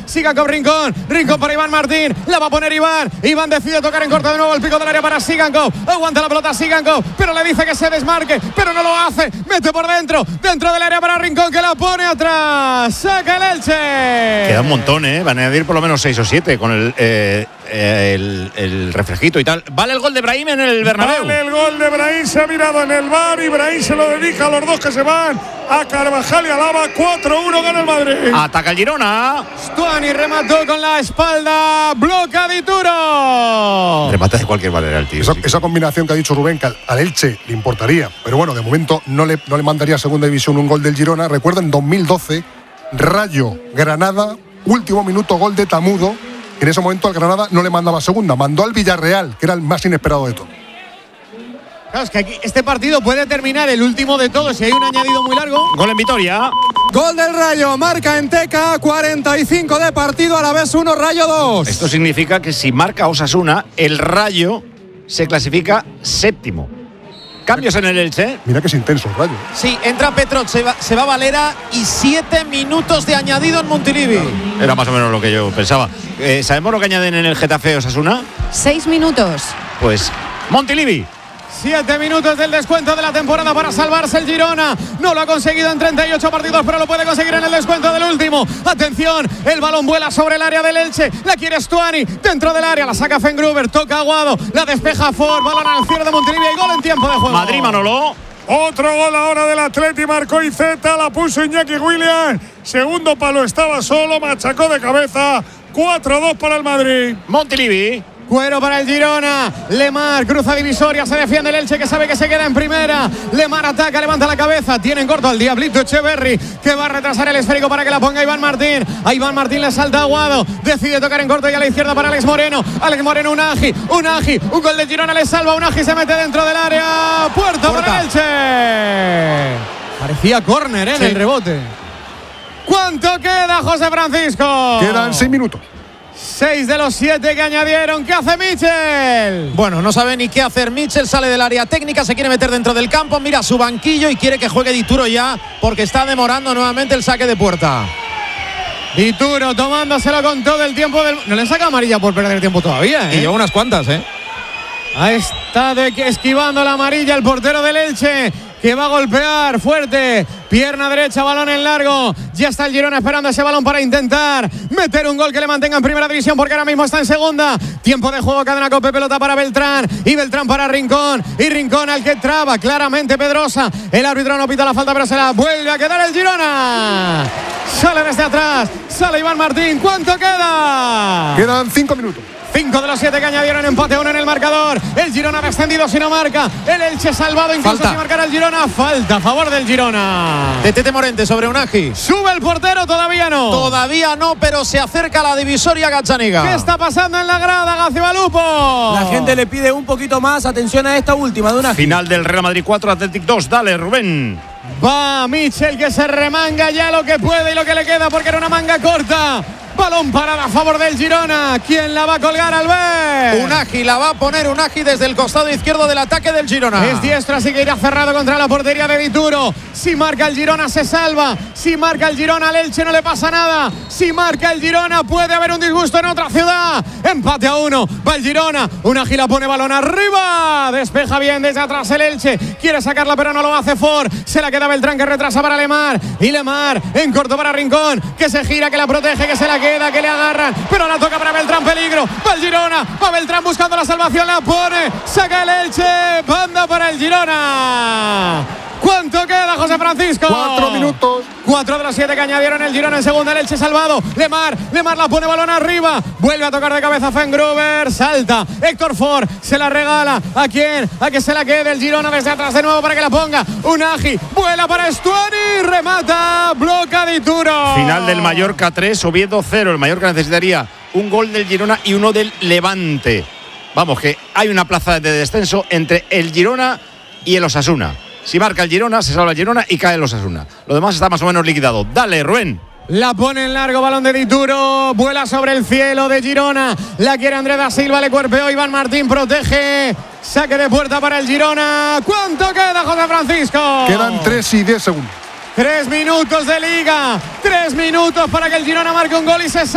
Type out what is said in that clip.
Sigankov, Rincón para Iván Martín, la va a poner Iván decide tocar en corto de nuevo el pico del área para Sigankov, aguanta la pelota Sigankov, pero le dice que se desmarque, pero no lo hace, mete por dentro del área para Rincón, que la pone atrás, saca el Elche. Queda un montón, van a añadir por lo menos 6 o 7 con el reflejito y tal. ¿Vale el gol de Brahim en el Bernabéu? Vale el gol de Brahim, se ha mirado en el VAR y Brahim se lo dedica a los dos que se van, a Carvajal y a Lava. 4-1 gana el Madrid. Ataca el Girona. Stuani remató con la espalda, bloca Dituro. Remata de cualquier manera el tío. Esa combinación que ha dicho Rubén, que al Elche le importaría, pero bueno, de momento no le mandaría a segunda división un gol del Girona. Recuerda, en 2012, Rayo Granada, último minuto, gol de Tamudo. En ese momento al Granada no le mandaba segunda, mandó al Villarreal, que era el más inesperado de todo. Claro, es que aquí este partido puede terminar el último de todos si hay un añadido muy largo. Gol en Vitoria. Gol del Rayo, marca en Teca, 45 de partido, a la vez 1, Rayo 2. Esto significa que si marca Osasuna, el Rayo se clasifica séptimo. Cambios en el Elche. Mira que es intenso el Rayo. Sí, entra Petrov, se va Valera y 7 minutos de añadido en Montilivi. Era más o menos lo que yo pensaba. ¿Sabemos lo que añaden en el Getafe Osasuna? 6 minutos. Pues Montilivi. 7 minutos del descuento de la temporada para salvarse el Girona. No lo ha conseguido en 38 partidos, pero lo puede conseguir en el descuento del último. Atención, el balón vuela sobre el área del Elche. La quiere Stuani dentro del área. La saca Fengruber, toca Aguado. La despeja Ford. Balón al cierre de Montilivi y gol en tiempo de juego. Madrid, Manolo. Otro gol ahora del Atleti, marcó Iceta, la puso Iñaki Williams. Segundo palo, estaba solo, machacó de cabeza. 4-2 para el Madrid. Montilivi. Cuero para el Girona. Lemar cruza divisoria, se defiende el Elche, que sabe que se queda en primera. Lemar ataca, levanta la cabeza, tiene en corto al Diablito Echeverri, que va a retrasar el esférico para que la ponga Iván Martín. A Iván Martín le salta Aguado, decide tocar en corto y a la izquierda para Alex Moreno. Unagi, un gol de Girona le salva. Unagi se mete dentro del área. Puerta para el Elche. Parecía córner en el rebote. ¿Cuánto queda, José Francisco? Quedan 6 minutos. 6 de los 7 que añadieron. ¿Qué hace Michel? Bueno, no sabe ni qué hacer Michel, sale del área técnica, se quiere meter dentro del campo, mira su banquillo y quiere que juegue Dituro ya, porque está demorando nuevamente el saque de puerta. Dituro tomándoselo con todo el tiempo del... No le saca amarilla por perder tiempo todavía, Y lleva unas cuantas, Ahí está esquivando la amarilla el portero del Elche, que va a golpear fuerte, pierna derecha, balón en largo. Ya está el Girona esperando ese balón para intentar meter un gol que le mantenga en primera división, porque ahora mismo está en segunda. Tiempo de juego, cadena Cope, pelota para Beltrán y Beltrán para Rincón, y Rincón al que traba claramente Pedrosa. El árbitro no pita la falta, pero se la vuelve a quedar el Girona. Sale desde atrás, sale Iván Martín. ¿Cuánto queda? Quedan 5 minutos. 5 de los 7 que añadieron, empate a 1 en el marcador. El Girona ha descendido si no marca. El Elche salvado incluso Falta. si marcara el Girona. Falta a favor del Girona. De Tete Morente sobre Unagi. Sube el portero, todavía no. Todavía no, pero se acerca a la divisoria Gazzaniga. ¿Qué está pasando en la grada, Gacibalupo? La gente le pide un poquito más atención a esta última de Unagi. Final del Real Madrid 4, Athletic 2. Dale, Rubén. Va Michel, que se remanga ya lo que puede y lo que le queda, porque era una manga corta. Balón parado a favor del Girona. ¿Quién la va a colgar, Albert? Unagi, la va a poner Unagi desde el costado izquierdo del ataque del Girona. Es diestro, así que irá cerrado contra la portería de Dituro. Si marca el Girona se salva. Si marca el Girona al Elche no le pasa nada. Si marca el Girona puede haber un disgusto en otra ciudad. Empate a 1. Va el Girona. Unagi la pone balón arriba. Despeja bien desde atrás el Elche. Quiere sacarla pero no lo hace Ford. Se la queda Beltrán, que retrasa para Lemar. Y Lemar en corto para Rincón, que se gira, que la protege, que se la queda, que le agarran, pero la toca para Beltrán, peligro. Va el Girona. Va Beltrán buscando la salvación. La pone. Saca el Elche. Banda para el Girona. ¿Cuánto queda, José Francisco? 4 minutos. 4 de los 7 que añadieron el Girona en segunda. El Elche salvado. Lemar la pone balón arriba. Vuelve a tocar de cabeza Fengruber. Salta Héctor Ford. Se la regala. ¿A quién? A que se la quede el Girona desde atrás de nuevo para que la ponga. Unagi. Vuela para Stuani. Remata. Bloca Dituro. Final del Mallorca 3, Oviedo 0. El Mallorca necesitaría un gol del Girona y uno del Levante. Vamos, que hay una plaza de descenso entre el Girona y el Osasuna. Si marca el Girona, se salva el Girona y cae el Osasuna. Lo demás está más o menos liquidado. Dale, Rubén. La pone en largo, balón de Dituro. Vuela sobre el cielo de Girona. La quiere Andrés da Silva, le cuerpeó Iván Martín, protege. Saque de puerta para el Girona. ¿Cuánto queda, José Francisco? Quedan 3 y 10 segundos. 3 minutos de liga. 3 minutos para que el Girona marque un gol y se